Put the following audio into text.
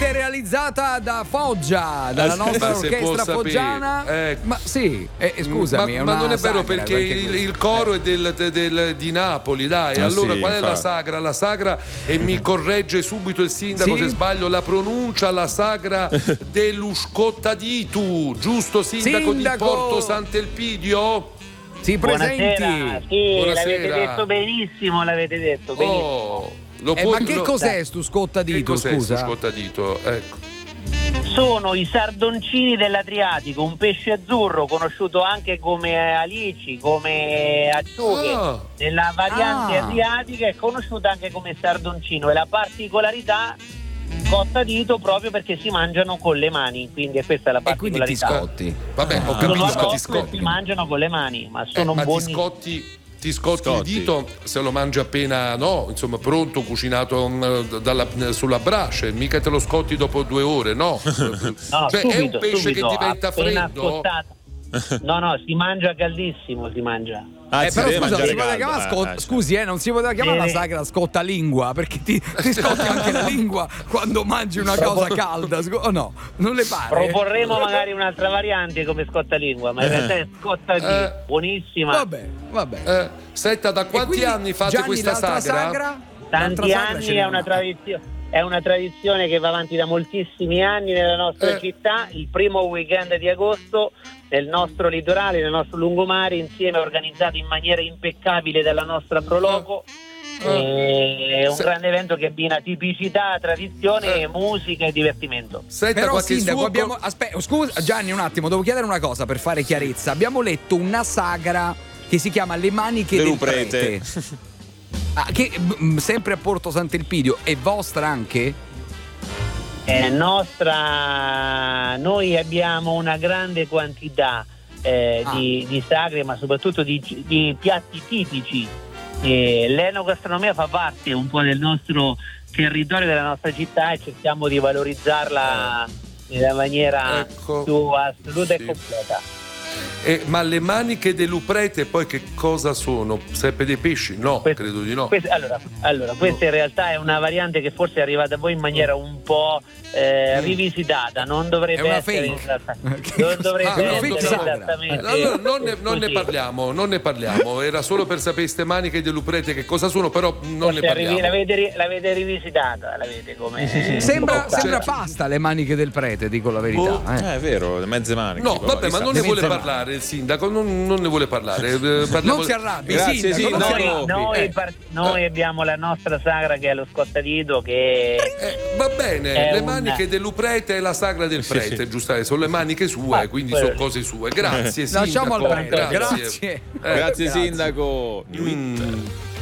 Interamente realizzata da Foggia, dalla nostra orchestra foggiana. Ma sì, scusami, ma non è vero, sagra, perché il coro è di Napoli, dai. Allora, sì, qual è la infatti. sagra? La sagra, e mi corregge subito il sindaco se sbaglio la pronuncia, la sagra dell'Uscottaditu, giusto, sindaco di Porto Sant'Elpidio? Si presenti. Buonasera, sì, Buonasera. l'avete detto benissimo, Ma che cos'è stu scottadito, scusa? Scottadito, ecco. Sono i sardoncini dell'Adriatico, un pesce azzurro conosciuto anche come alici, come acciughe. Nella variante adriatica è conosciuta anche come sardoncino, e la particolarità scottadito proprio perché si mangiano con le mani, quindi questa è la particolarità. E quindi ti scotti. Vabbè, ho capito, Sono ma ti arrosti e scotti. si mangiano con le mani, ma sono ma buoni. ti scotti il dito se lo mangi appena, no, insomma, pronto, cucinato sulla brace, mica te lo scotti dopo 2 ore, no? No, Cioè, subito, è un pesce subito, che diventa appena freddo? scottato. No, si mangia caldissimo, si mangia. Però scusa, non si poteva chiamare scusi, non si poteva chiamare la sagra scottalingua, perché ti scotti anche la lingua quando mangi una cosa calda, o no? Non le pare? Proporremo magari un'altra variante come scottalingua, ma in realtà è scottadito, buonissima. Vabbè. Senta, da quanti anni fate Gianni, questa l'altra sagra? Tanti anni, è una tradizione che va avanti da moltissimi anni nella nostra città. Il primo weekend di agosto nel nostro litorale, nel nostro lungomare, insieme organizzato in maniera impeccabile dalla nostra Proloco. È un grande evento che abbina tipicità, tradizione, musica e divertimento. Però sindaco, scusa Gianni un attimo, devo chiedere una cosa per fare chiarezza. Abbiamo letto una sagra che si chiama Le maniche del prete. Che sempre a Porto Sant'Elpidio, è vostra anche? È nostra, noi abbiamo una grande quantità di sagre, ma soprattutto di piatti tipici. L'enogastronomia fa parte un po' del nostro territorio, della nostra città, e cerchiamo di valorizzarla nella maniera più assoluta e completa. Ma le maniche dell'uprete poi che cosa sono? Seppe dei pesci? No, credo di no. Allora, questa in realtà è una variante che forse è arrivata a voi in maniera un po' rivisitata, non dovrebbe essere in realtà. Non dovrebbe essere esattamente. Allora, non ne parliamo. Era solo per sapere ste maniche dell'uprete che cosa sono, però non ne parliamo. L'avete rivisitata, l'avete come. Sembra pasta le maniche del prete, dico la verità. È vero, le mezze maniche. No, vabbè, ma non ne vuole parlare il sindaco, non ne vuole parlare. Non si arrabbi, grazie, sindaco. Noi abbiamo la nostra sagra che è lo scottadito, che va bene, le maniche dell'uprete e la sagra del prete, giusto? Sono le maniche sue, quindi sono cose sue. Grazie, sindaco. Lasciamo al prete. Grazie. Grazie sindaco.